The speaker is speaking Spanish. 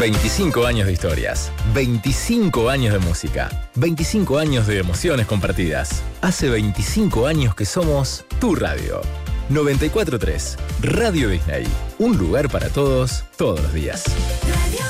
25 años de historias, 25 años de música, 25 años de emociones compartidas. Hace 25 años que somos tu radio. 94.3 Radio Disney. Un lugar para todos, todos los días. Radio